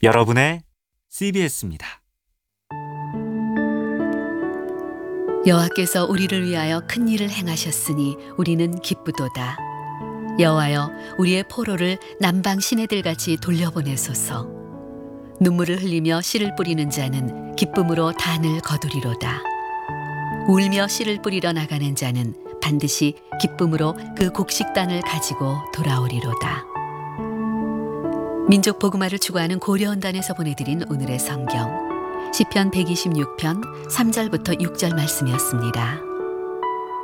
여러분의 CBS입니다. 여호와께서 우리를 위하여 큰 일을 행하셨으니 우리는 기쁘도다. 여호와여, 우리의 포로를 남방 시내들같이 돌려보내소서. 눈물을 흘리며 씨를 뿌리는 자는 기쁨으로 단을 거두리로다. 울며 씨를 뿌리러 나가는 자는 반드시 기쁨으로 그 곡식단을 가지고 돌아오리로다. 민족 복음화를 추구하는 고려원단에서 보내드린 오늘의 성경 시편 126편 3절부터 6절 말씀이었습니다.